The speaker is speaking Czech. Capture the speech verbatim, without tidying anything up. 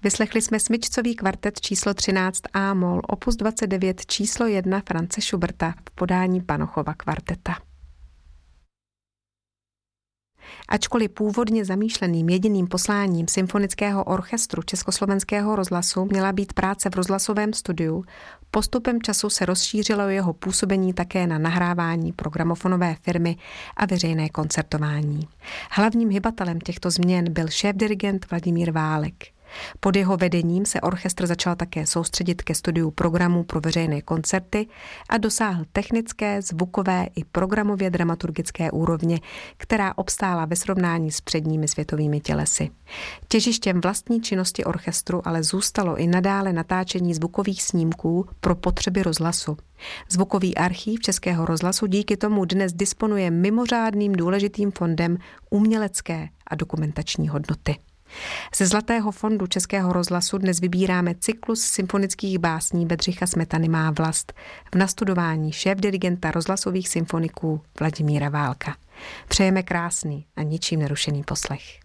Vyslechli jsme smyčcový kvartet číslo třináct A-moll, opus dvacet devět číslo jedna Franze Schuberta v podání Panochova kvarteta. Ačkoliv původně zamýšleným jediným posláním symfonického orchestru Československého rozhlasu měla být práce v rozhlasovém studiu, postupem času se rozšířilo jeho působení také na nahrávání pro gramofonové firmy a veřejné koncertování. Hlavním hybatelem těchto změn byl šéfdirigent Vladimír Válek. Pod jeho vedením se orchestr začal také soustředit ke studiu programů pro veřejné koncerty a dosáhl technické, zvukové i programově dramaturgické úrovně, která obstála ve srovnání s předními světovými tělesy. Těžištěm vlastní činnosti orchestru ale zůstalo i nadále natáčení zvukových snímků pro potřeby rozhlasu. Zvukový archív Českého rozhlasu díky tomu dnes disponuje mimořádným důležitým fondem umělecké a dokumentační hodnoty. Ze Zlatého fondu Českého rozhlasu dnes vybíráme cyklus symfonických básní Bedřicha Smetany Má vlast v nastudování šéfdirigenta rozhlasových symfoniků Vladimíra Válka. Přejeme krásný a ničím nerušený poslech.